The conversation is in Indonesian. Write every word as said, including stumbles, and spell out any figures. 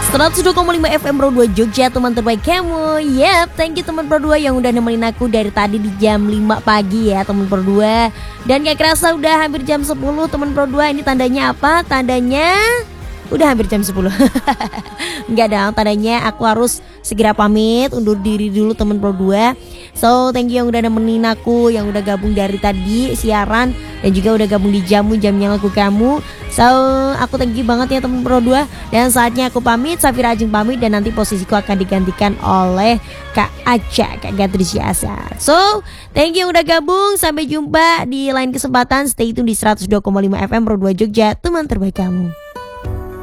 seratus dua koma lima F M Pro dua Jogja, teman terbaik kamu. Yap, thank you teman Pro dua yang udah nemenin aku dari tadi di jam lima pagi ya teman Pro dua. Dan gak kerasa udah hampir jam sepuluh teman Pro dua. Ini tandanya apa? Tandanya udah hampir jam sepuluh. Enggak dong, tandanya aku harus segera pamit, undur diri dulu teman Pro dua. So thank you yang udah nemenin aku, yang udah gabung dari tadi siaran, dan juga udah gabung di jamu jamnya lagu kamu. So aku thank you banget ya teman Pro dua. Dan saatnya aku pamit, Safira Ajeng pamit, dan nanti posisiku akan digantikan oleh Kak Aca, Kak Gatrisya Asar. So thank you yang udah gabung, sampai jumpa di lain kesempatan. Stay tune di seratus dua koma lima F M Pro dua Jogja, teman terbaik kamu.